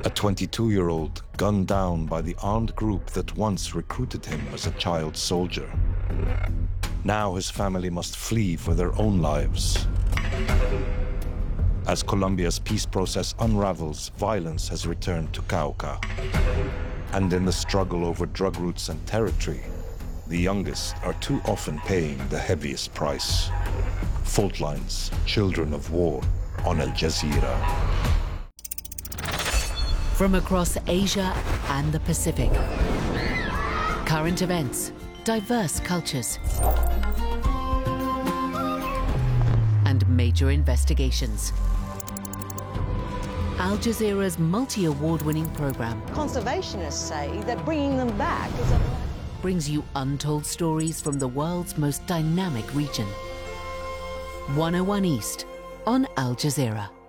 A 22-year-old gunned down by the armed group that once recruited him as a child soldier. Now his family must flee for their own lives. As Colombia's peace process unravels, violence has returned to Cauca. And in the struggle over drug routes and territory, the youngest are too often paying the heaviest price. Fault Lines, Children of War, on Al Jazeera. From across Asia and the Pacific, current events, diverse cultures, and major investigations. Al Jazeera's multi-award-winning program Conservationists say that bringing them back is brings you untold stories from the world's most dynamic region. 101 East on Al Jazeera.